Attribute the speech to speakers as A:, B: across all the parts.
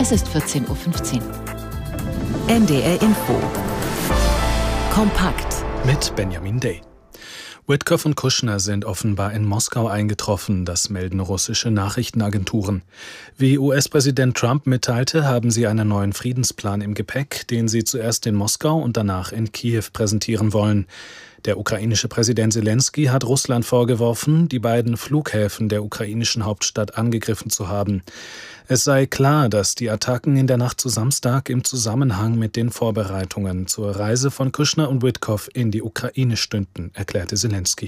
A: Es ist 14.15 Uhr.
B: NDR Info. Kompakt.
C: Mit Benjamin Day. Witkoff und Kushner sind offenbar in Moskau eingetroffen, das melden russische Nachrichtenagenturen. Wie US-Präsident Trump mitteilte, haben sie einen neuen Friedensplan im Gepäck, den sie zuerst in Moskau und danach in Kiew präsentieren wollen. Der ukrainische Präsident Selenskyj hat Russland vorgeworfen, die beiden Flughäfen der ukrainischen Hauptstadt angegriffen zu haben. Es sei klar, dass die Attacken in der Nacht zu Samstag im Zusammenhang mit den Vorbereitungen zur Reise von Kushner und Witkoff in die Ukraine stünden, erklärte Selenskyj.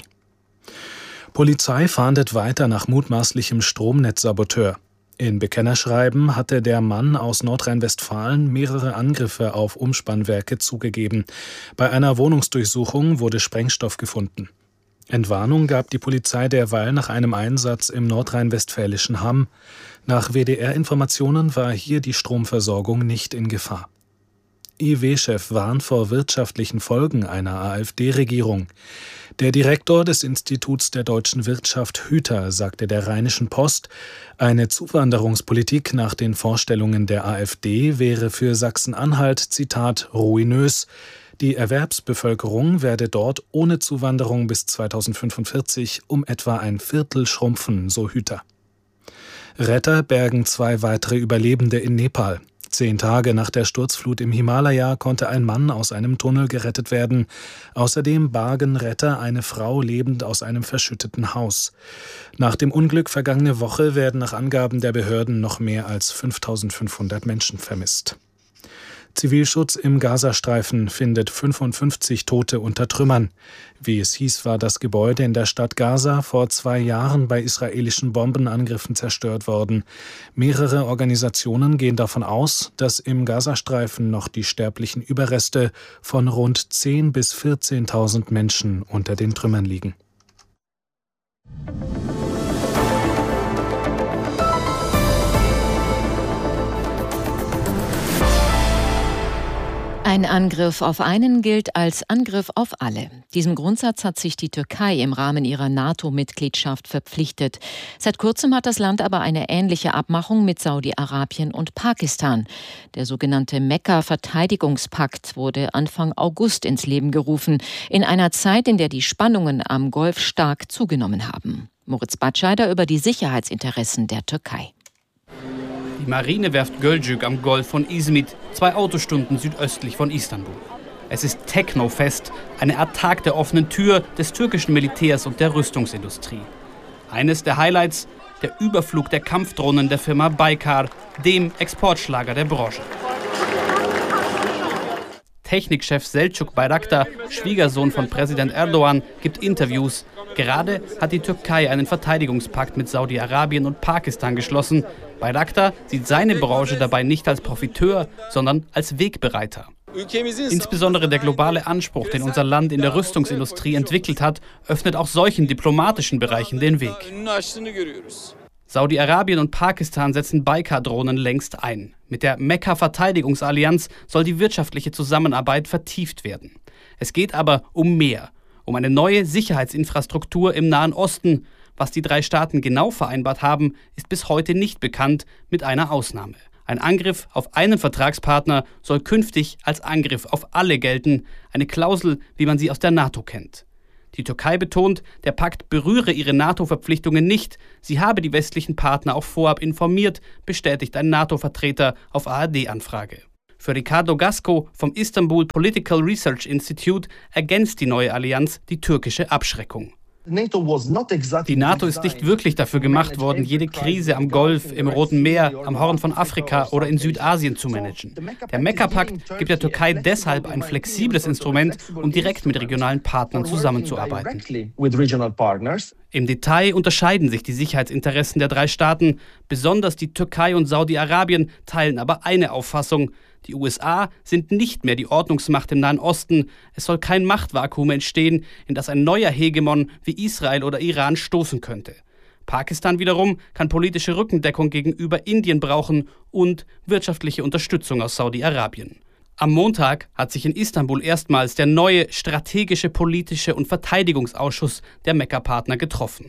C: Polizei fahndet weiter nach mutmaßlichem Stromnetzsaboteur. In Bekennerschreiben hatte der Mann aus Nordrhein-Westfalen mehrere Angriffe auf Umspannwerke zugegeben. Bei einer Wohnungsdurchsuchung wurde Sprengstoff gefunden. Entwarnung gab die Polizei derweil nach einem Einsatz im nordrhein-westfälischen Hamm. Nach WDR-Informationen war hier die Stromversorgung nicht in Gefahr. IW-Chef warnt vor wirtschaftlichen Folgen einer AfD-Regierung. Der Direktor des Instituts der deutschen Wirtschaft Hüter sagte der Rheinischen Post, eine Zuwanderungspolitik nach den Vorstellungen der AfD wäre für Sachsen-Anhalt, Zitat, ruinös. Die Erwerbsbevölkerung werde dort ohne Zuwanderung bis 2045 um etwa ein Viertel schrumpfen, so Hüter. Retter bergen 2 weitere Überlebende in Nepal. 10 Tage nach der Sturzflut im Himalaya konnte ein Mann aus einem Tunnel gerettet werden. Außerdem bargen Retter eine Frau lebend aus einem verschütteten Haus. Nach dem Unglück vergangene Woche werden nach Angaben der Behörden noch mehr als 5.500 Menschen vermisst. Zivilschutz im Gazastreifen findet 55 Tote unter Trümmern. Wie es hieß, war das Gebäude in der Stadt Gaza vor 2 Jahren bei israelischen Bombenangriffen zerstört worden. Mehrere Organisationen gehen davon aus, dass im Gazastreifen noch die sterblichen Überreste von rund 10.000 bis 14.000 Menschen unter den Trümmern liegen.
A: Ein Angriff auf einen gilt als Angriff auf alle. Diesem Grundsatz hat sich die Türkei im Rahmen ihrer NATO-Mitgliedschaft verpflichtet. Seit kurzem hat das Land aber eine ähnliche Abmachung mit Saudi-Arabien und Pakistan. Der sogenannte Mekka-Verteidigungspakt wurde Anfang August ins Leben gerufen, in einer Zeit, in der die Spannungen am Golf stark zugenommen haben. Moritz Batscheider über die Sicherheitsinteressen der Türkei.
D: Die Marinewerft Gölcük am Golf von Izmit, 2 Autostunden südöstlich von Istanbul. Es ist Technofest, eine Art Tag der offenen Tür des türkischen Militärs und der Rüstungsindustrie. Eines der Highlights, der Überflug der Kampfdrohnen der Firma Baykar, dem Exportschlager der Branche. Technikchef Selçuk Bayraktar, Schwiegersohn von Präsident Erdogan, gibt Interviews. Gerade hat die Türkei einen Verteidigungspakt mit Saudi-Arabien und Pakistan geschlossen. Bayraktar sieht seine Branche dabei nicht als Profiteur, sondern als Wegbereiter. Insbesondere der globale Anspruch, den unser Land in der Rüstungsindustrie entwickelt hat, öffnet auch solchen diplomatischen Bereichen den Weg. Saudi-Arabien und Pakistan setzen Baykar-Drohnen längst ein. Mit der Mekka-Verteidigungsallianz soll die wirtschaftliche Zusammenarbeit vertieft werden. Es geht aber um mehr, um eine neue Sicherheitsinfrastruktur im Nahen Osten. Was die 3 Staaten genau vereinbart haben, ist bis heute nicht bekannt, mit einer Ausnahme. Ein Angriff auf einen Vertragspartner soll künftig als Angriff auf alle gelten, eine Klausel, wie man sie aus der NATO kennt. Die Türkei betont, der Pakt berühre ihre NATO-Verpflichtungen nicht. Sie habe die westlichen Partner auch vorab informiert, bestätigt ein NATO-Vertreter auf ARD-Anfrage. Für Ricardo Gasco vom Istanbul Political Research Institute ergänzt die neue Allianz die türkische Abschreckung. Die NATO ist nicht wirklich dafür gemacht worden, jede Krise am Golf, im Roten Meer, am Horn von Afrika oder in Südasien zu managen. Der Mekka-Pakt gibt der Türkei deshalb ein flexibles Instrument, um direkt mit regionalen Partnern zusammenzuarbeiten. Im Detail unterscheiden sich die Sicherheitsinteressen der 3 Staaten. Besonders die Türkei und Saudi-Arabien teilen aber eine Auffassung. Die USA sind nicht mehr die Ordnungsmacht im Nahen Osten. Es soll kein Machtvakuum entstehen, in das ein neuer Hegemon wie Israel oder Iran stoßen könnte. Pakistan wiederum kann politische Rückendeckung gegenüber Indien brauchen und wirtschaftliche Unterstützung aus Saudi-Arabien. Am Montag hat sich in Istanbul erstmals der neue strategische, politische und Verteidigungsausschuss der Mekka-Partner getroffen.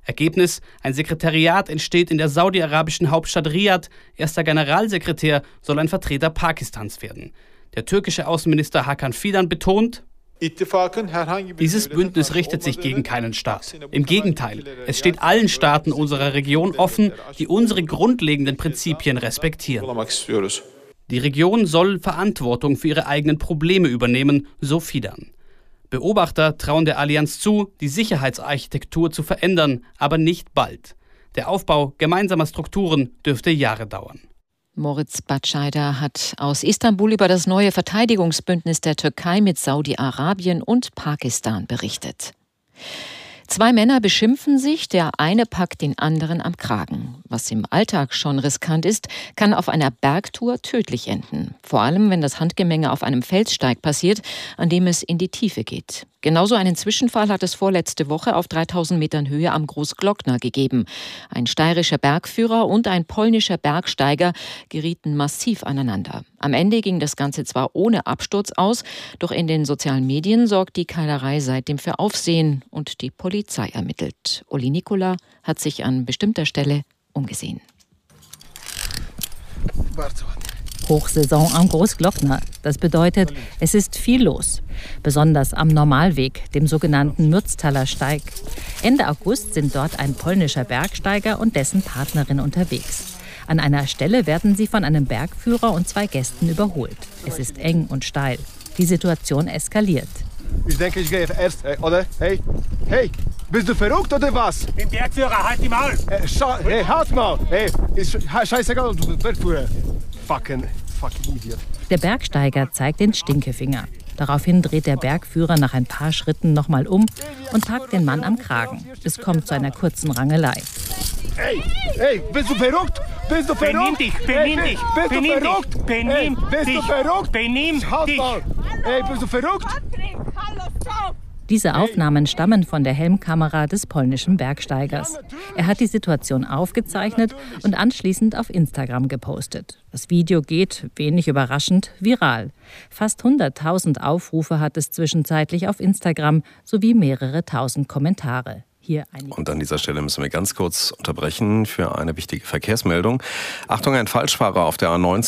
D: Ergebnis: Ein Sekretariat entsteht in der saudi-arabischen Hauptstadt Riad. Erster Generalsekretär soll ein Vertreter Pakistans werden. Der türkische Außenminister Hakan Fidan betont: Dieses Bündnis richtet sich gegen keinen Staat. Im Gegenteil, es steht allen Staaten unserer Region offen, die unsere grundlegenden Prinzipien respektieren. Die Region soll Verantwortung für ihre eigenen Probleme übernehmen, so Fidan. Beobachter trauen der Allianz zu, die Sicherheitsarchitektur zu verändern, aber nicht bald. Der Aufbau gemeinsamer Strukturen dürfte Jahre dauern.
A: Moritz Batscheider hat aus Istanbul über das neue Verteidigungsbündnis der Türkei mit Saudi-Arabien und Pakistan berichtet. 2 Männer beschimpfen sich, der eine packt den anderen am Kragen. Was im Alltag schon riskant ist, kann auf einer Bergtour tödlich enden. Vor allem, wenn das Handgemenge auf einem Felssteig passiert, an dem es in die Tiefe geht. Genauso einen Zwischenfall hat es vorletzte Woche auf 3000 Metern Höhe am Großglockner gegeben. Ein steirischer Bergführer und ein polnischer Bergsteiger gerieten massiv aneinander. Am Ende ging das Ganze zwar ohne Absturz aus, doch in den sozialen Medien sorgt die Keilerei seitdem für Aufsehen und die Polizei ermittelt. Uli Nikola hat sich an bestimmter Stelle umgesehen.
E: Hochsaison am Großglockner. Das bedeutet, es ist viel los. Besonders am Normalweg, dem sogenannten Mürztaler Steig. Ende August sind dort ein polnischer Bergsteiger und dessen Partnerin unterwegs. An einer Stelle werden sie von einem Bergführer und 2 Gästen überholt. Es ist eng und steil. Die Situation eskaliert.
F: Ich denke, ich gehe erst, oder? Hey, bist du verrückt oder was?
G: Den Bergführer, halt die Maul!
F: Hey, halt mal! Hey, ist scheißegal, du Bergführer. Fucking Idiot.
E: Der Bergsteiger zeigt den Stinkefinger. Daraufhin dreht der Bergführer nach ein paar Schritten nochmal um und packt den Mann am Kragen. Es kommt zu einer kurzen Rangelei.
F: Hey, bist du verrückt? Bist du verrückt?
G: Benimm dich! Benimm dich!
F: Hey, bist du verrückt?
E: Diese Aufnahmen stammen von der Helmkamera des polnischen Bergsteigers. Er hat die Situation aufgezeichnet und anschließend auf Instagram gepostet. Das Video geht, wenig überraschend, viral. Fast 100.000 Aufrufe hat es zwischenzeitlich auf Instagram sowie mehrere tausend Kommentare.
H: Und an dieser Stelle müssen wir ganz kurz unterbrechen für eine wichtige Verkehrsmeldung. Achtung, ein Falschfahrer auf der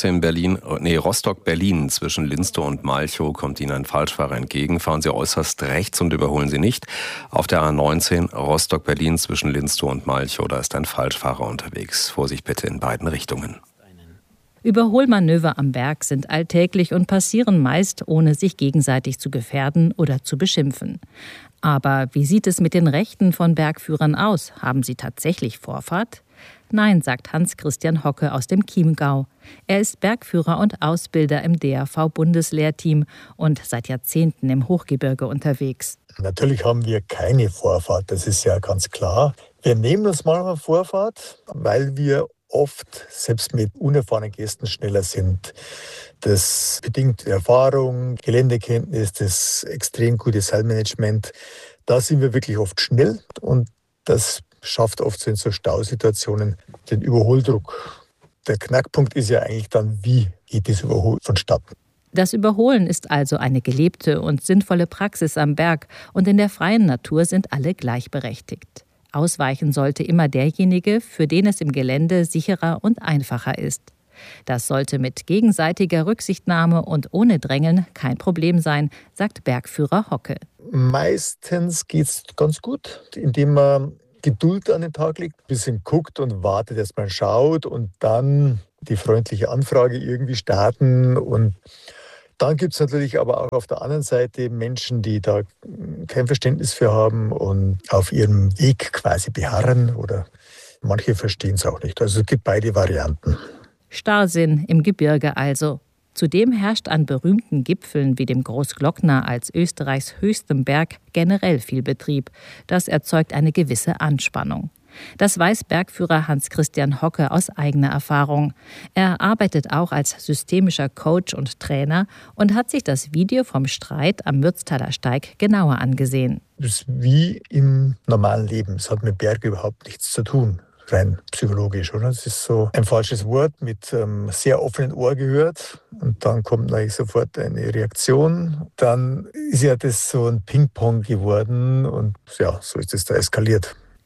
H: A19 Rostock-Berlin zwischen Linstow und Malchow kommt Ihnen ein Falschfahrer entgegen. Fahren Sie äußerst rechts und überholen Sie nicht. Auf der A19 Rostock-Berlin zwischen Linstow und Malchow, da ist ein Falschfahrer unterwegs. Vorsicht bitte in beiden Richtungen.
E: Überholmanöver am Berg sind alltäglich und passieren meist, ohne sich gegenseitig zu gefährden oder zu beschimpfen. Aber wie sieht es mit den Rechten von Bergführern aus? Haben sie tatsächlich Vorfahrt? Nein, sagt Hans-Christian Hocke aus dem Chiemgau. Er ist Bergführer und Ausbilder im DRV-Bundeslehrteam und seit Jahrzehnten im Hochgebirge unterwegs.
I: Natürlich haben wir keine Vorfahrt, das ist ja ganz klar. Wir nehmen uns manchmal Vorfahrt, weil wir oft selbst mit unerfahrenen Gästen schneller sind. Das bedingt Erfahrung, Geländekenntnis, das extrem gute Seilmanagement. Da sind wir wirklich oft schnell und das schafft oft so in so Stausituationen den Überholdruck. Der Knackpunkt ist ja eigentlich dann, wie geht das Überholen vonstatten?
E: Das Überholen ist also eine gelebte und sinnvolle Praxis am Berg und in der freien Natur sind alle gleichberechtigt. Ausweichen sollte immer derjenige, für den es im Gelände sicherer und einfacher ist. Das sollte mit gegenseitiger Rücksichtnahme und ohne Drängen kein Problem sein, sagt Bergführer Hocke.
I: Meistens geht es ganz gut, indem man Geduld an den Tag legt, ein bisschen guckt und wartet, dass man schaut und dann die freundliche Anfrage irgendwie starten. Und dann gibt es natürlich aber auch auf der anderen Seite Menschen, die da kein Verständnis für haben und auf ihrem Weg quasi beharren oder manche verstehen es auch nicht. Also es gibt beide Varianten.
E: Starrsinn im Gebirge also. Zudem herrscht an berühmten Gipfeln wie dem Großglockner als Österreichs höchstem Berg generell viel Betrieb. Das erzeugt eine gewisse Anspannung. Das weiß Bergführer Hans-Christian Hocke aus eigener Erfahrung. Er arbeitet auch als systemischer Coach und Trainer und hat sich das Video vom Streit am Mürztaler Steig genauer angesehen.
I: Das ist wie im normalen Leben. Es hat mit Berg überhaupt nichts zu tun. Rein psychologisch, oder? Das ist so ein falsches Wort mit sehr offenen Ohr gehört und dann kommt natürlich sofort eine Reaktion. Dann ist ja das so ein Ping-Pong geworden und ja, so ist es da eskaliert.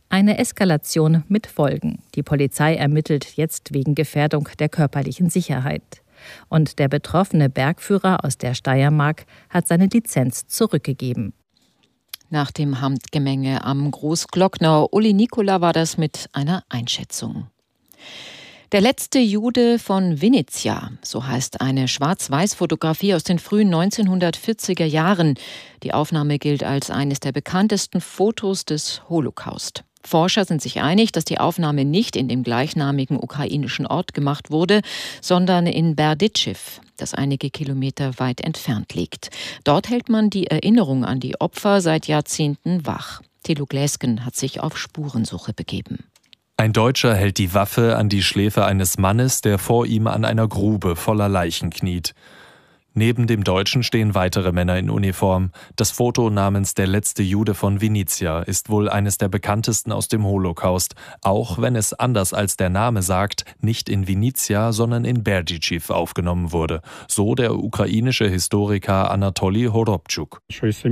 E: Eine Eskalation mit Folgen. Die Polizei ermittelt jetzt wegen Gefährdung der körperlichen Sicherheit. Und der betroffene Bergführer aus der Steiermark hat seine Lizenz zurückgegeben.
A: Nach dem Handgemenge am Großglockner Uli Nikola war das mit einer Einschätzung. Der letzte Jude von Vinnytsia, so heißt eine Schwarz-Weiß-Fotografie aus den frühen 1940er Jahren. Die Aufnahme gilt als eines der bekanntesten Fotos des Holocaust. Forscher sind sich einig, dass die Aufnahme nicht in dem gleichnamigen ukrainischen Ort gemacht wurde, sondern in Berdychiv, das einige Kilometer weit entfernt liegt. Dort hält man die Erinnerung an die Opfer seit Jahrzehnten wach. Thilo Gläsken hat sich auf Spurensuche begeben.
J: Ein Deutscher hält die Waffe an die Schläfe eines Mannes, der vor ihm an einer Grube voller Leichen kniet. Neben dem Deutschen stehen weitere Männer in Uniform. Das Foto namens Der letzte Jude von Vinnytsia ist wohl eines der bekanntesten aus dem Holocaust, auch wenn es anders als der Name sagt, nicht in Vinnytsia, sondern in Berdychiv aufgenommen wurde. So der ukrainische Historiker Anatoli Horobtschuk.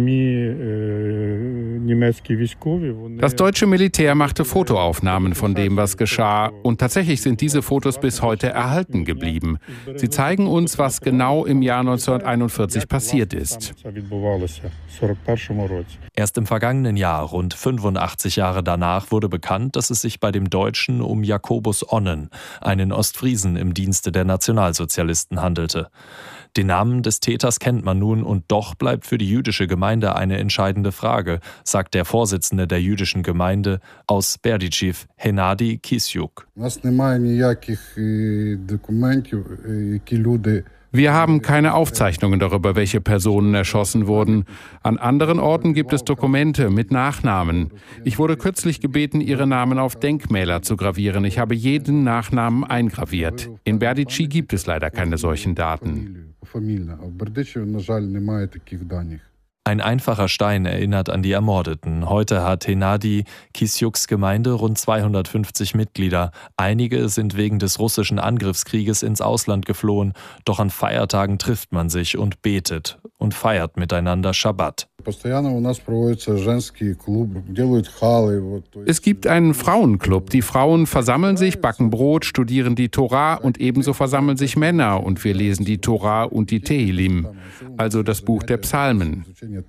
K: Das deutsche Militär machte Fotoaufnahmen von dem, was geschah, und tatsächlich sind diese Fotos bis heute erhalten geblieben. Sie zeigen uns, was genau im Jahr 1941 passiert ist.
J: Erst im vergangenen Jahr, rund 85 Jahre danach, wurde bekannt, dass es sich bei dem Deutschen um Jakobus Onnen, einen Ostfriesen im Dienste der Nationalsozialisten, handelte. Den Namen des Täters kennt man nun, und doch bleibt für die jüdische Gemeinde eine entscheidende Frage, sagt der Vorsitzende der jüdischen Gemeinde aus Berdychiv, Hennady Kisyuk.
K: Wir haben keine Aufzeichnungen darüber, welche Personen erschossen wurden. An anderen Orten gibt es Dokumente mit Nachnamen. Ich wurde kürzlich gebeten, ihre Namen auf Denkmäler zu gravieren. Ich habe jeden Nachnamen eingraviert. In Berdychiv gibt es leider keine solchen Daten.
J: Ein einfacher Stein erinnert an die Ermordeten. Heute hat Hennady Kisyuks Gemeinde rund 250 Mitglieder. Einige sind wegen des russischen Angriffskrieges ins Ausland geflohen. Doch an Feiertagen trifft man sich und betet und feiert miteinander Schabbat.
K: Es gibt einen Frauenclub. Die Frauen versammeln sich, backen Brot, studieren die Tora, und ebenso versammeln sich Männer und wir lesen die Tora und die Tehillim, also das Buch der Psalmen.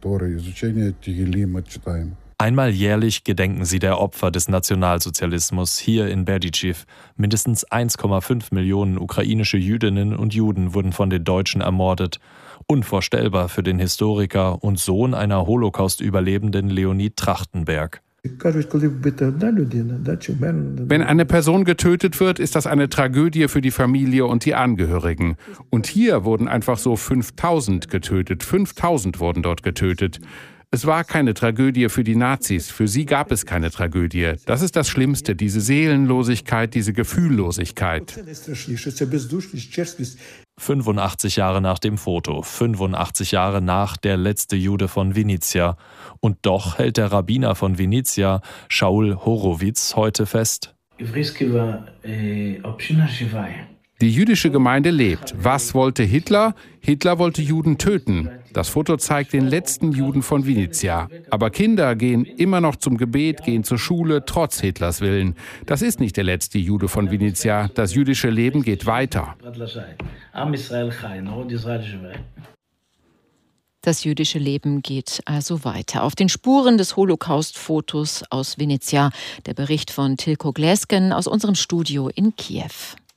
J: Einmal jährlich gedenken sie der Opfer des Nationalsozialismus hier in Berdychiv. Mindestens 1,5 Millionen ukrainische Jüdinnen und Juden wurden von den Deutschen ermordet. Unvorstellbar für den Historiker und Sohn einer Holocaust-Überlebenden Leonid Trachtenberg.
K: Wenn eine Person getötet wird, ist das eine Tragödie für die Familie und die Angehörigen. Und hier wurden einfach so 5.000 getötet. 5.000 wurden dort getötet. Es war keine Tragödie für die Nazis. Für sie gab es keine Tragödie. Das ist das Schlimmste, diese Seelenlosigkeit, diese Gefühllosigkeit.
J: 85 Jahre nach dem Foto, 85 Jahre nach Der letzte Jude von Vinnytsia. Und doch hält der Rabbiner von Vinnytsia, Shaul Horowitz, heute fest:
K: Die jüdische Gemeinde lebt. Was wollte Hitler? Hitler wollte Juden töten. Das Foto zeigt den letzten Juden von Vinnytsia. Aber Kinder gehen immer noch zum Gebet, gehen zur Schule, trotz Hitlers Willen. Das ist nicht der letzte Jude von Vinnytsia. Das jüdische Leben geht weiter.
A: Das jüdische Leben geht also weiter. Auf den Spuren des Holocaust-Fotos aus Vinnytsia, der Bericht von Tilko Gläsken aus unserem Studio in Kiew.